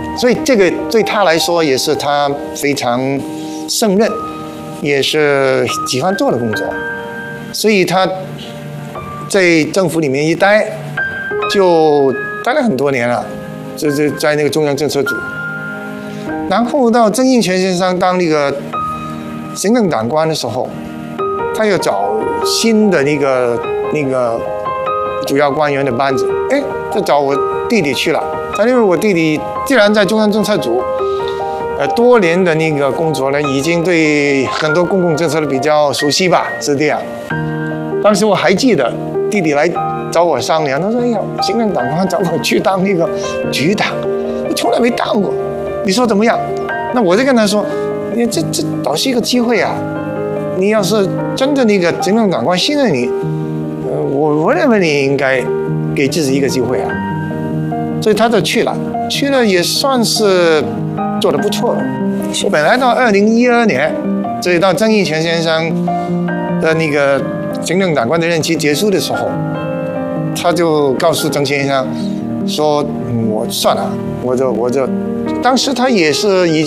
所以这个对他来说也是他非常胜任，也是喜欢做的工作，所以他在政府里面一待，就待了很多年了，就是在那个中央政策组。然后到曾荫权先生当那个行政长官的时候，他又找新的那个主要官员的班子，哎，就找我弟弟去了。他因为我弟弟既然在中央政策组，多年的那个工作呢，已经对很多公共政策的比较熟悉吧，是这样。当时我还记得弟弟来找我商量，他说：“哎呀，行政长官找我去当那个局长，我从来没当过，你说怎么样？”那我就跟他说：“你这倒是一个机会啊！你要是真的那个行政长官信任你，我认为你应该给自己一个机会啊。”所以他就去了也算是做得不错了。本来到2012年，所以到曾荫权先生的那个行政长官的任期结束的时候，他就告诉曾先生说：“我算了，我就，当时他也是已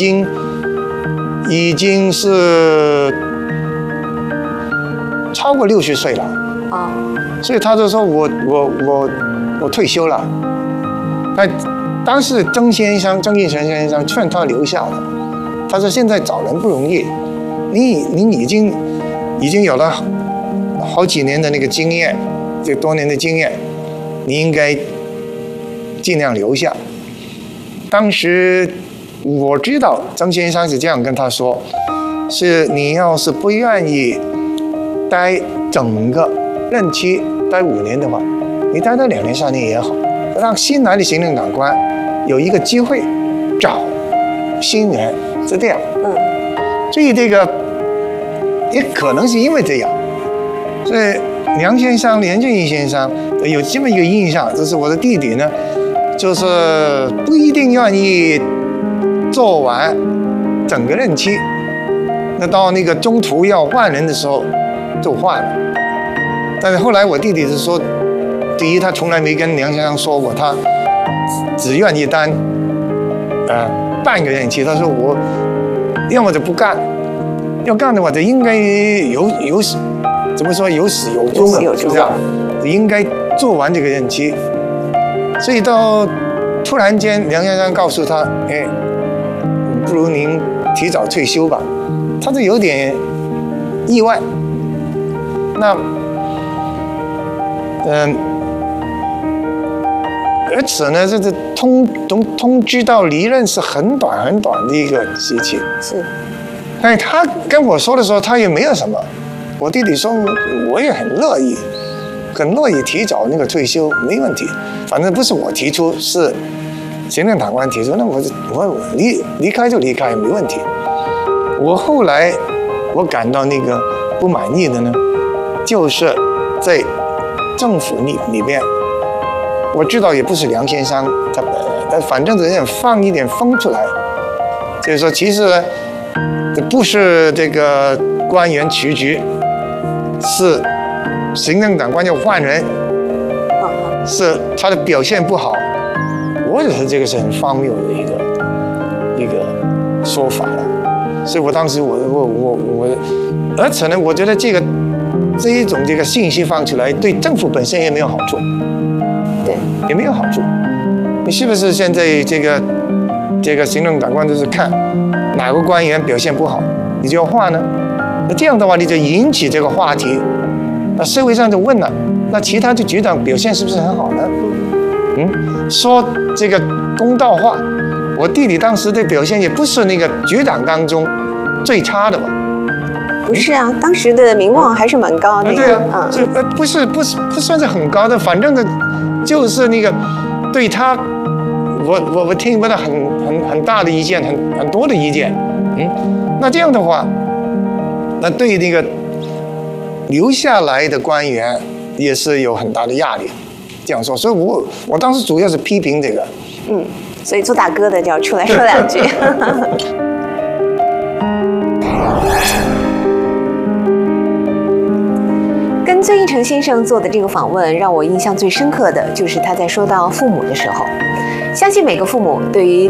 经是超过60岁了啊，所以他就说我退休了。但当时曾荫权先生劝他留下了，他说现在找人不容易，你已经有了好几年的那个经验，这多年的经验，你应该尽量留下。当时我知道曾先生是这样跟他说，是你要是不愿意待整个任期待5年的话，你待到2年3年也好，让新来的行政长官有一个机会找新人，是这样。所以这个也可能是因为这样，所以梁振英先生有这么一个印象，就是我的弟弟呢，就是不一定愿意做完整个任期，那到那个中途要换人的时候就换了。但是后来我弟弟是说，第一他从来没跟梁先生说过他只愿意当半个任期，他说我要么就不干，要干的话就应该怎么说有始有终的，是这样，应该做完这个任期。所以到突然间梁先生告诉他，哎，不如您提早退休吧，他就有点意外。那而且呢，这通知到离任是很短的一个时期。是。但他跟我说的时候，他也没有什么。我弟弟说，我也很乐意提早那个退休，没问题。反正不是我提出，是行政长官提出，那我离开就离开，没问题。我后来我感到那个不满意的呢，就是在政府里边。我知道也不是梁先生，他反正人放一点风出来，就是说其实呢，不是这个官员辞职，是行政长官要换人，是他的表现不好。我觉得这个是很荒谬的一个说法了。所以我当时而且呢，我觉得这一种信息放出来，对政府本身也没有好处。对，也没有好处。你是不是现在这个行政长官就是看哪个官员表现不好，你就要换呢？那这样的话，你就引起这个话题，那社会上就问了，那其他的局长表现是不是很好呢？说这个公道话，我弟弟当时的表现也不是那个局长当中最差的嘛。 不是啊，当时的名望还是蛮高的。 对啊，这不算是很高的，反正呢。就是那个对他，我听不到很大的意见，很多的意见，那这样的话，那对那个留下来的官员也是有很大的压力。这样说，所以我当时主要是批评这个。 所以做大哥的就要出来说2句。跟曾荫成先生做的这个访问，让我印象最深刻的就是他在说到父母的时候，相信每个父母对于